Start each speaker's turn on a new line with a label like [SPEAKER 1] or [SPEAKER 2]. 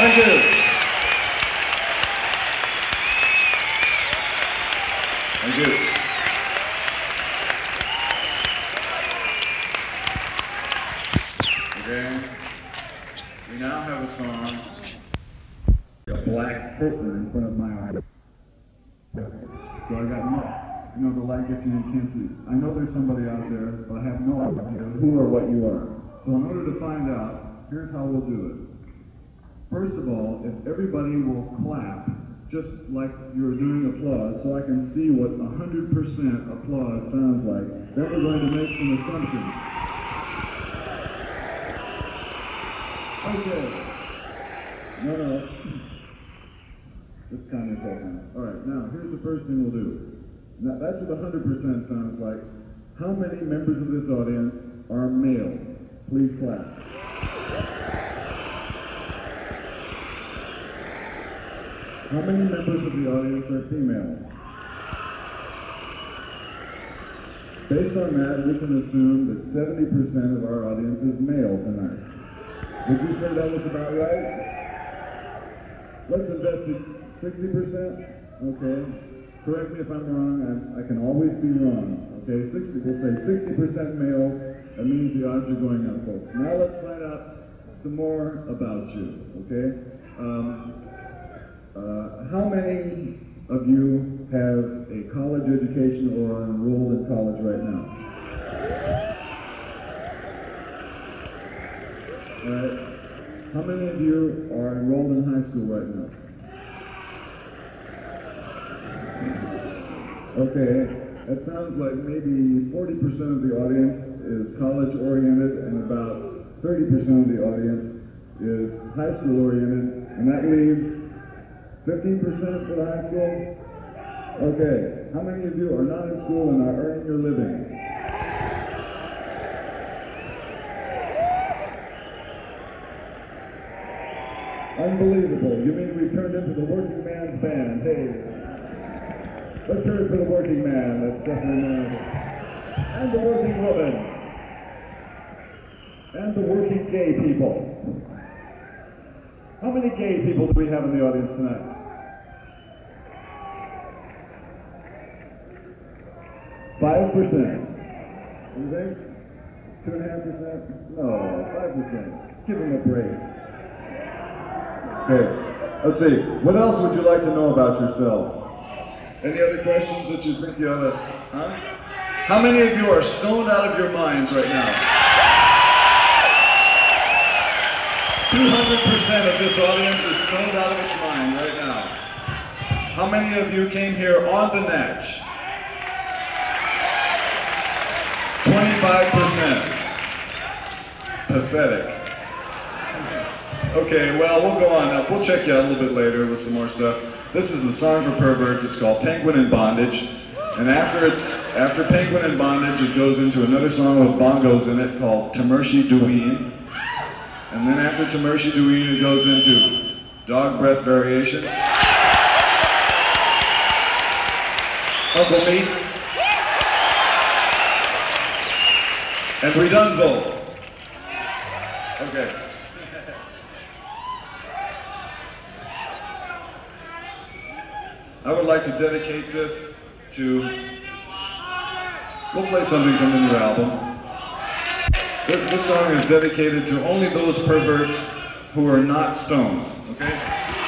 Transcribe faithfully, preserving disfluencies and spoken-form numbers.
[SPEAKER 1] Thank you. Thank you. Okay. We now have a song, a black curtain in front of my eye. So I got no, you know, the light gets you and you can't see. I know there's somebody out there, but I have no idea who or what you are. So in order to find out, here's how we'll do it. First of all, if everybody will clap, just like you're doing applause, so I can see what one hundred percent applause sounds like, then we're going to make some assumptions. Okay. No, no. Just calm yourself down. All right, now, here's the first thing we'll do. Now, that's what one hundred percent sounds like. How many members of this audience are males? Please clap. How many members of the audience are female? Based on that, we can assume that seventy percent of our audience is male tonight. Would you say that was about right? Let's invest it sixty percent? Okay. Correct me if I'm wrong, I, I can always be wrong. Okay, sixty, we'll say sixty percent male, that means the odds are going up, folks. Now let's find out some more about you, okay? Um, Uh, how many of you have a college education or are enrolled in college right now? All right. How many of you are enrolled in high school right now? Okay. That sounds like maybe forty percent of the audience is college oriented and about thirty percent of the audience is high school oriented, and that leaves fifteen percent for the high school? Okay. How many of you are not in school and are earning your living? Unbelievable. You mean we turned into the working man's band? Hey. Let's hear it for the working man. That's definitely nice. And the working woman. And the working gay people. How many gay people do we have in the audience tonight? Five percent. What do you think? Two and a half percent? No, five percent. Give them a break. Okay, let's see. What else would you like to know about yourselves? Any other questions that you think you ought to, huh? How many of you are stoned out of your minds right now? two hundred percent of this audience is stoned out of its mind right now. How many of you came here on the natch? twenty-five percent. Pathetic. Okay, well, we'll go on now. We'll check you out a little bit later with some more stuff. This is the song for perverts. It's called Penguin in Bondage. And after it's after Penguin in Bondage, it goes into another song with bongos in it called Tamershi Douine. And then after Tamershi Douine, it goes into Dog Breath Variation, Uncle Meat, and Redunzo. Okay. I would like to dedicate this to, we'll play something from the new album. This song is dedicated to only those perverts who are not stoned, okay?